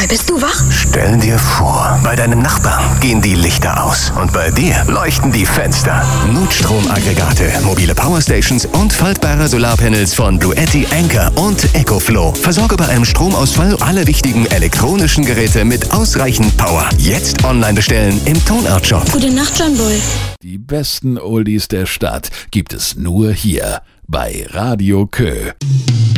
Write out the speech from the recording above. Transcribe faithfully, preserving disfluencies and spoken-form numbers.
Mal, bist du wach? Stell dir vor, bei deinen Nachbarn gehen die Lichter aus und bei dir leuchten die Fenster. Notstromaggregate, mobile Powerstations und faltbare Solarpanels von Bluetti, Anker und EcoFlow. Versorge bei einem Stromausfall alle wichtigen elektronischen Geräte mit ausreichend Power. Jetzt online bestellen im Tonart-Shop. Gute Nacht, John Boy. Die besten Oldies der Stadt gibt es nur hier bei Radio Kö.